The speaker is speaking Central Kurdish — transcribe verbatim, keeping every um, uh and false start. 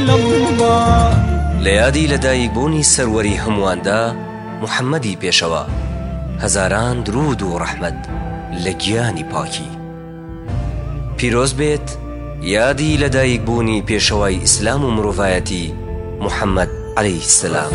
لە یادی لەدایکبوونی سەروەری هەموواندا محەممەدی پێشەوە هەزاران درود و ڕەحمەت لە گیانی پاکی. پیرۆز بێت یادی لەدایکبوونی پێشەوای ئیسلام و مرۆڤایەتی محەممەد عەلەیهی سەلام.